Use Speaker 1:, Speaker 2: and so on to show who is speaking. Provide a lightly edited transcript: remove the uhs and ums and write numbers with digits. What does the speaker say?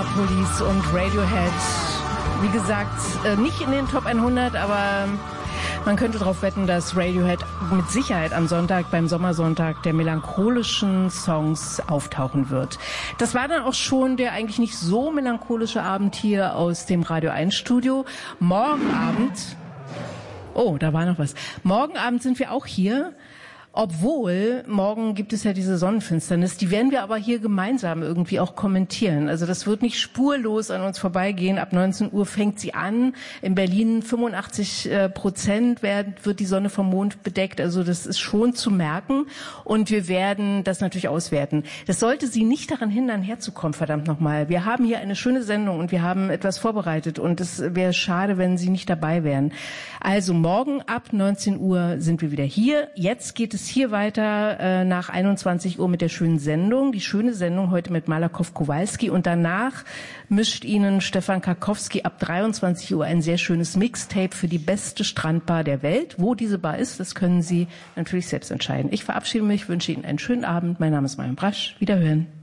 Speaker 1: Police und Radiohead. Wie gesagt, nicht in den Top 100, aber man könnte darauf wetten, dass Radiohead mit Sicherheit am Sonntag, beim Sommersonntag der melancholischen Songs auftauchen wird. Das war dann auch schon der eigentlich nicht so melancholische Abend hier aus dem Radio 1 Studio. Morgen Abend, oh, da war noch was. Morgen Abend sind wir auch hier. Obwohl, morgen gibt es ja diese Sonnenfinsternis, die werden wir aber hier gemeinsam irgendwie auch kommentieren. Also das wird nicht spurlos an uns vorbeigehen. Ab 19 Uhr fängt sie an. In Berlin 85% wird die Sonne vom Mond bedeckt. Also das ist schon zu merken. Und wir werden das natürlich auswerten. Das sollte Sie nicht daran hindern, herzukommen, verdammt nochmal. Wir haben hier eine schöne Sendung und wir haben etwas vorbereitet. Und es wäre schade, wenn Sie nicht dabei wären. Also morgen ab 19 Uhr sind wir wieder hier. Jetzt geht es hier weiter nach 21 Uhr mit der schönen Sendung. Die schöne Sendung heute mit Malakow-Kowalski. Und danach mischt Ihnen Stefan Karkowski ab 23 Uhr ein sehr schönes Mixtape für die beste Strandbar der Welt. Wo diese Bar ist, das können Sie natürlich selbst entscheiden. Ich verabschiede mich, wünsche Ihnen einen schönen Abend. Mein Name ist Marion Brasch. Wiederhören.